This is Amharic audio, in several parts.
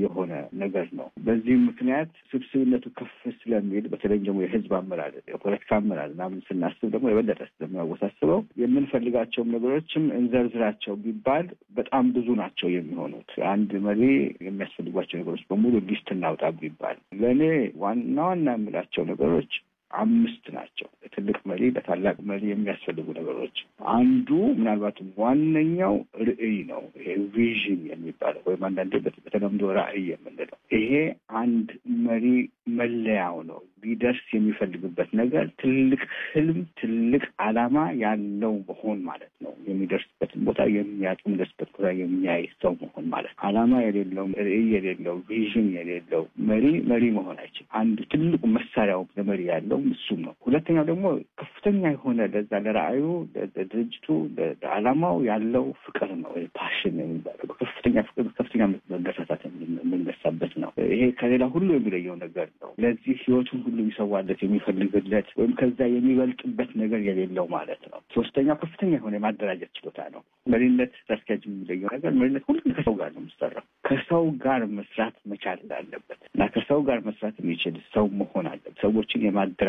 የሆነ ነገር ነው። በዚህ ምክንያት ስብስብነቱ ከፍ ስለሚል በተለይ ደግሞ የህዝብ አመራር የፖለቲካ አመራር ምናምን ስናስብ ደግሞ የበለጠ ስለሚያወሳስበው የምንፈልጋቸውም ነገሮችም እንዘርዝራቸው ቢባል በጣም ብዙ ናቸው የሚሆኑት። አንድ መሪ የሚያስፈልጓቸው ነገሮች በሙሉ ሊስት እናውጣ ቢባል ለእኔ ዋና ዋና የምላቸው ነገሮች 5 ናቸው። ለትልቅ መሪ ለታላቅ መሪ የሚያስፈልጉ ነገሮች አንዱ ምናልባትም ዋነኛው ራዕይ ነው። ይሄ ቪዥን የሚባለው ወይም አንዳንዴ በተለምዶ ራዕይ የምንለው ይሄ አንድ መሪ መለያው ነው። ሊደርስ የሚፈልግበት ነገር ትልቅ ህልም፣ ትልቅ ዓላማ ያለው መሆን ማለት ነው። የሚደርስበትን ቦታ የሚደርስበት ቦታ የሚያይ ሰው መሆን ማለት። ዓላማ የሌለው ራዕይ የሌለው ቪዥን የሌለው መሪ መሆን አይችልም። አንዱ ትልቁ መሳሪያው ለመሪ ያለው እሱ ነው። ሁለተኛው ደግሞ ከፍተኛ የሆነ ለዛ ለራዕዩ፣ ለድርጅቱ፣ ለዓላማው ያለው ፍቅር ነው። ፓሽን የሚባለው ከፍተኛ ፍቅር፣ ከፍተኛ መነሳሳት የምንነሳበት ነው። ይሄ ከሌላ ሁሉ የሚለየው ነገር ነው። ለዚህ ህይወቱን ሁሉ ይሰዋለት የሚፈልግለት ወይም ከዛ የሚበልጥበት ነገር የሌለው ማለት ነው። ሶስተኛው ከፍተኛ የሆነ የማደራጀት ችሎታ ነው። መሪነት አስኪያጅ የሚለየው ነገር መሪነት ሁሉ ከሰው ጋር ነው የሚሰራው። ከሰው ጋር መስራት መቻል አለበት እና ከሰው ጋር መስራት የሚችል ሰው መሆን አለበት። ሰዎችን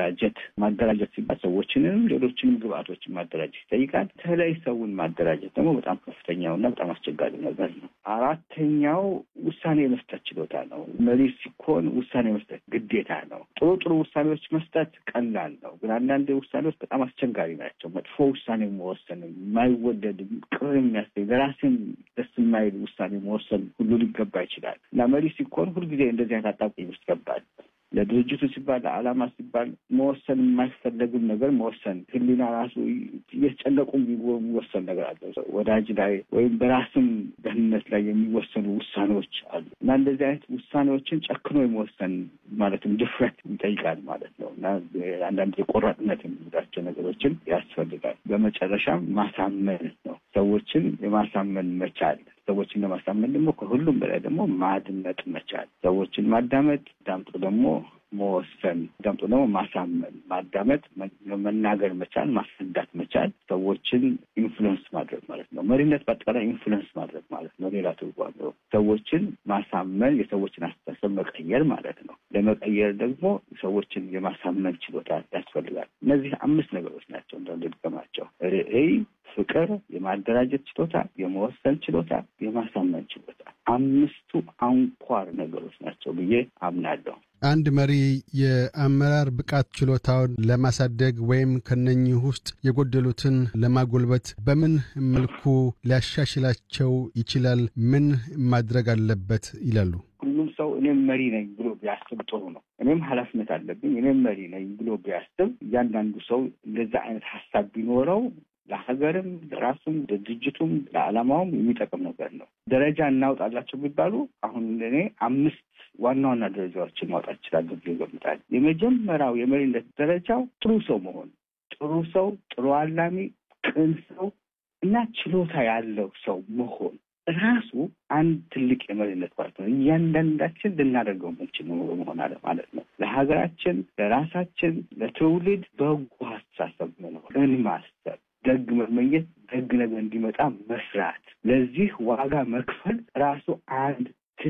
ማደራጀት ሲባል ሰዎችንም ሌሎችንም ግብአቶችን ማደራጀት ይጠይቃል። በተለይ ሰውን ማደራጀት ደግሞ በጣም ከፍተኛውና በጣም አስቸጋሪ ነገር ነው። አራተኛው ውሳኔ መስጠት ችሎታ ነው። መሪ ሲኮን ውሳኔ መስጠት ግዴታ ነው። ጥሩ ውሳኔዎች መስጠት ቀላል ነው፣ ግን አንዳንድ ውሳኔዎች በጣም አስቸጋሪ ናቸው። መጥፎ ውሳኔ መወሰን፣ የማይወደድ ቅር የሚያሰኝ ለራስን ደስ የማይል ውሳኔ መወሰን ሁሉ ሊገባ ይችላል እና መሪ ሲኮን ሁልጊዜ እንደዚህ አይነት አጣብቂኝ ውስጥ ይገባል። ለድርጅቱ ሲባል ለዓላማ ሲባል መወሰን የማይፈለግም ነገር መወሰን ህሊና ራሱ እየተጨነቁ የሚወሰን ነገር አለ። ወዳጅ ላይ ወይም በራስም ደህንነት ላይ የሚወሰኑ ውሳኔዎች አሉ እና እንደዚህ አይነት ውሳኔዎችን ጨክኖ የመወሰን ማለትም ድፍረት ይጠይቃል ማለት ነው እና አንዳንድ የቆራጥነት የሚላቸው ነገሮችን ያስፈልጋል። በመጨረሻም ማሳመን ነው። ሰዎችን የማሳመን መቻል። ሰዎችን ለማሳመን ደግሞ ከሁሉም በላይ ደግሞ ማድመጥ መቻል። ሰዎችን ማዳመጥ፣ ዳምጦ ደግሞ መወሰን፣ ዳምጦ ደግሞ ማሳመን። ማዳመጥ፣ መናገር መቻል፣ ማስረዳት መቻል፣ ሰዎችን ኢንፍሉዌንስ ማድረግ ማለት ነው። መሪነት በአጠቃላይ ኢንፍሉዌንስ ማድረግ ማለት ነው። ሌላ ትርጓሜ ነው። ሰዎችን ማሳመን፣ የሰዎችን አስተሳሰብ መቀየር ማለት ነው። ለመቀየር ደግሞ ሰዎችን የማሳመን ችሎታ ያስፈልጋል። እነዚህ 5 ነገሮች ናቸው እንደልገማቸው ራዕይ፣ ፍቅር፣ የማደራጀት ችሎታ፣ የመወሰን ችሎታ፣ የማሳመን ችሎታ 5ቱ አንኳር ነገሮች ናቸው ብዬ አምናለሁ። አንድ መሪ የአመራር ብቃት ችሎታውን ለማሳደግ ወይም ከነኚህ ውስጥ የጎደሉትን ለማጎልበት በምን መልኩ ሊያሻሽላቸው ይችላል? ምን ማድረግ አለበት ይላሉ? ሁሉም ሰው እኔም መሪ ነኝ ብሎ ቢያስብ ጥሩ ነው። እኔም ኃላፊነት አለብኝ እኔም መሪ ነኝ ብሎ ቢያስብ እያንዳንዱ ሰው እንደዛ አይነት ሀሳብ ቢኖረው ለሀገርም፣ ለራሱም፣ ለድርጅቱም፣ ለዓላማውም የሚጠቅም ነገር ነው። ደረጃ እናውጣላቸው ቢባሉ አሁን እኔ 5 ዋና ደረጃዎችን ማውጣት እችላለሁ ብዬ እገምታለሁ። የመጀመሪያው የመሪነት ደረጃው ጥሩ ሰው መሆን። ጥሩ ሰው፣ ጥሩ አላሚ፣ ቅን ሰው እና ችሎታ ያለው ሰው መሆን ራሱ አንድ ትልቅ የመሪነት ፓርት ነው። እያንዳንዳችን ልናደርገው የምንችል መሆን አለ ማለት ነው። ለሀገራችን፣ ለራሳችን፣ ለትውልድ በጎ አስተሳሰብ መኖር፣ ቅን ማሰብ፣ ደግ መመኘት፣ ደግ ነገር እንዲመጣ መስራት፣ ለዚህ ዋጋ መክፈል ራሱ አንድ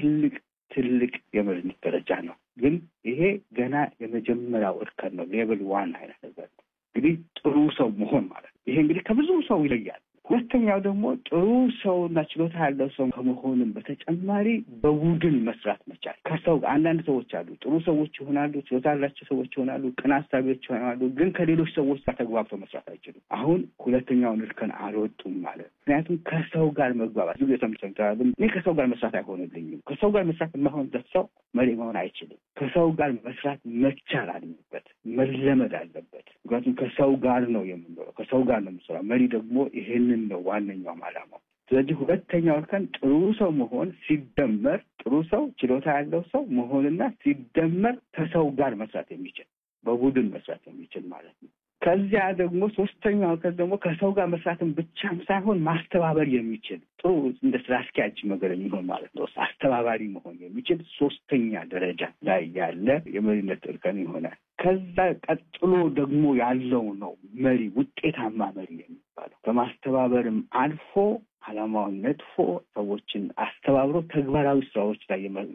ትልቅ የመሪነት ደረጃ ነው። ግን ይሄ ገና የመጀመሪያው እርከን ነው። ሌቭል 1 አይነት ነገር ነው። እንግዲህ ጥሩ ሰው መሆን ማለት ነው። ይሄ እንግዲህ ከብዙ ሰው ይለያል። ሁለተኛው ደግሞ ጥሩ ሰውና ችሎታ ያለው ሰው ከመሆንም በተጨማሪ በቡድን መስራት መቻል። ከሰው አንዳንድ ሰዎች አሉ፣ ጥሩ ሰዎች ይሆናሉ፣ ችሎታ ያላቸው ሰዎች ይሆናሉ፣ ቅን አሳቢዎች ይሆናሉ፣ ግን ከሌሎች ሰዎች ጋር ተግባብተው መስራት አይችሉም። አሁን ሁለተኛውን እርከን አልወጡም ማለት። ምክንያቱም ከሰው ጋር መግባባት ብዙ የተምሰምታሉ። እኔ ከሰው ጋር መስራት አይሆንልኝም። ከሰው ጋር መስራት የማይሆንበት ሰው መሪ መሆን አይችልም። ከሰው ጋር መስራት መቻል አለበት፣ መለመድ አለበት። ምክንያቱም ከሰው ጋር ነው የምንኖረው፣ ከሰው ጋር ነው የምንሰራው። መሪ ደግሞ ይሄንን ነው ዋነኛው ዓላማው። ስለዚህ ሁለተኛው እርከን ጥሩ ሰው መሆን ሲደመር ጥሩ ሰው ችሎታ ያለው ሰው መሆንና ሲደመር ከሰው ጋር መስራት የሚችል በቡድን መስራት የሚችል ማለት ነው። ከዚያ ደግሞ ሶስተኛው እርከን ደግሞ ከሰው ጋር መስራትን ብቻም ሳይሆን ማስተባበር የሚችል ጥሩ እንደ ስራ አስኪያጅ ነገር የሚሆን ማለት ነው። አስተባባሪ መሆን የሚችል ሶስተኛ ደረጃ ላይ ያለ የመሪነት እርከን ይሆናል። ከዛ ቀጥሎ ደግሞ ያለው ነው መሪ፣ ውጤታማ መሪ የሚባለው ከማስተባበርም አልፎ ዓላማውን ነጥፎ ሰዎችን አስተባብሮ ተግባራዊ ስራዎች ላይ